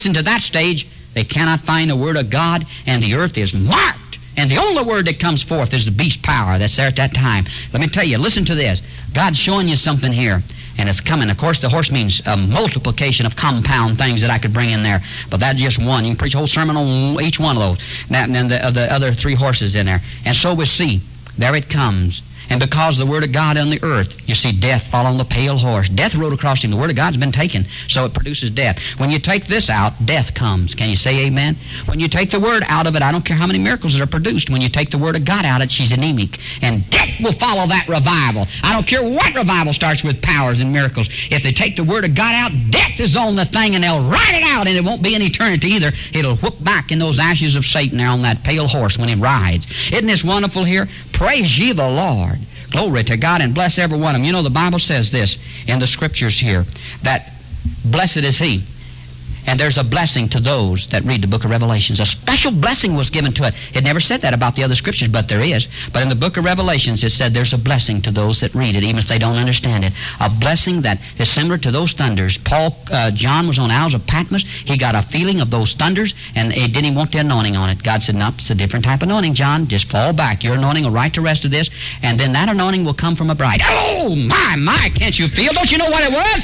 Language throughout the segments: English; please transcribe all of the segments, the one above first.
to that stage, they cannot find the Word of God, and the earth is marked. And the only word that comes forth is the beast power that's there at that time. Let me tell you, listen to this. God's showing you something here, and it's coming. Of course, the horse means a multiplication of compound things that I could bring in there, but that's just one. You can preach a whole sermon on each one of those, and then the other three horses in there. And so we see, there it comes. And because the Word of God on the earth, you see death fall on the pale horse. Death rode across him. The Word of God's been taken, so it produces death. When you take this out, death comes. Can you say amen? When you take the Word out of it, I don't care how many miracles are produced. When you take the Word of God out of it, she's anemic. And death will follow that revival. I don't care what revival starts with powers and miracles. If they take the Word of God out, death is on the thing, and they'll ride it out, and it won't be an eternity either. It'll whoop back in those ashes of Satan there on that pale horse when he rides. Isn't this wonderful here? Praise ye the Lord. Glory to God, and bless every one of them. You know, the Bible says this in the Scriptures here, that blessed is he. And there's a blessing to those that read the book of Revelations. A special blessing was given to it. It never said that about the other Scriptures, but there is. But in the book of Revelations, it said there's a blessing to those that read it, even if they don't understand it. A blessing that is similar to those thunders. John was on Isles of Patmos. He got a feeling of those thunders, and he didn't want the anointing on it. God said, no, it's a different type of anointing, John. Just fall back. Your anointing will right the rest of this, and then that anointing will come from a bride. Oh, my, can't you feel? Don't you know what it was?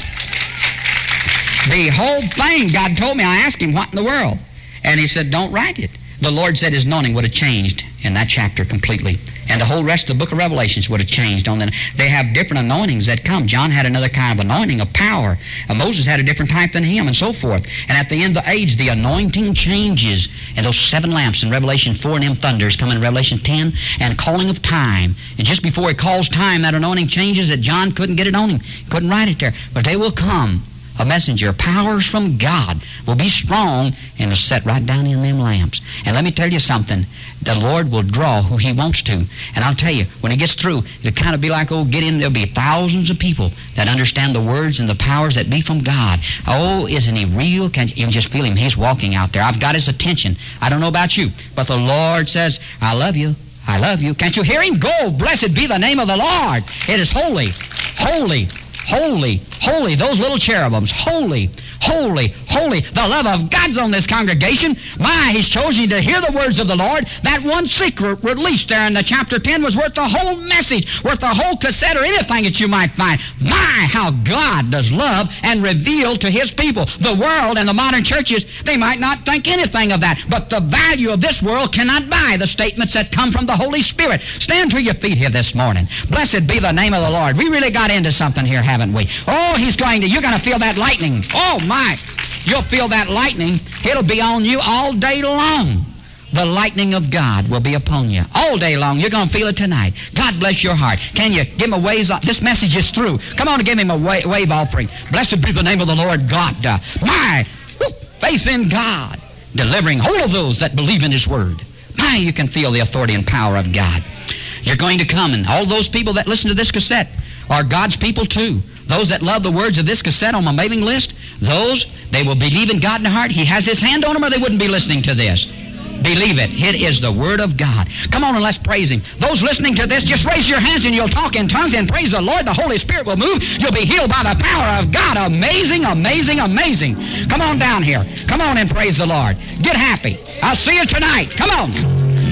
The whole thing, God told me, I asked him, what in the world? And he said, don't write it. The Lord said his anointing would have changed in that chapter completely. And the whole rest of the book of Revelations would have changed. They have different anointings that come. John had another kind of anointing of power. Moses had a different type than him, and so forth. And at the end of the age, the anointing changes. And those 7 lamps in Revelation 4 and them thunders come in Revelation 10, and calling of time. And just before he calls time, that anointing changes that John couldn't get it on him. Couldn't write it there. But they will come. A messenger, powers from God, will be strong and will set right down in them lamps. And let me tell you something, the Lord will draw who he wants to. And I'll tell you, when he gets through, it'll kind of be like, there'll be thousands of people that understand the words and the powers that be from God. Oh, isn't he real? Can you just feel him? He's walking out there. I've got his attention. I don't know about you, but the Lord says, I love you. I love you. Can't you hear him? Go, blessed be the name of the Lord. It is holy, holy, holy, holy. Those little cherubims, holy, holy, holy. The love of God's on this congregation. My, he's chosen you to hear the words of the Lord. That one secret released there in the chapter 10 was worth the whole message, worth the whole cassette or anything that you might find. My, how God does love and reveal to his people. The world and the modern churches, they might not think anything of that, but the value of this world cannot buy the statements that come from the Holy Spirit. Stand to your feet here this morning. Blessed be the name of the Lord. We really got into something here, haven't we? Oh, you're going to feel that lightning. Oh, my. You'll feel that lightning. It'll be on you all day long. The lightning of God will be upon you all day long. You're going to feel it tonight. God bless your heart. Can you give him a wave? This message is through. Come on and give him a wave offering. Blessed be the name of the Lord God. Faith in God, delivering all of those that believe in his word. My, you can feel the authority and power of God. You're going to come, and all those people that listen to this cassette are God's people too. Those that love the words of this cassette on my mailing list, they will believe in God in their heart. He has his hand on them, or they wouldn't be listening to this. Believe it. It is the Word of God. Come on and let's praise him. Those listening to this, just raise your hands and you'll talk in tongues and praise the Lord. The Holy Spirit will move. You'll be healed by the power of God. Amazing, amazing, amazing. Come on down here. Come on and praise the Lord. Get happy. I'll see you tonight. Come on.